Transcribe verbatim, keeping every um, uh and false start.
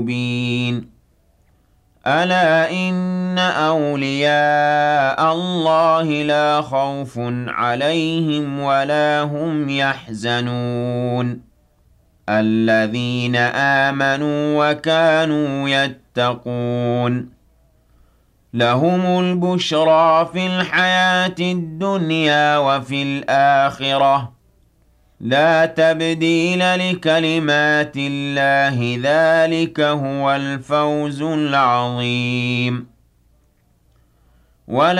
مبين ألا إن أولياء الله لا خوف عليهم ولا هم يحزنون الذين آمنوا وكانوا يتقون لهم البشرى في الحياة الدنيا وفي الآخرة لا تبديل لكلمات الله ذلك هو الفوز العظيم ولا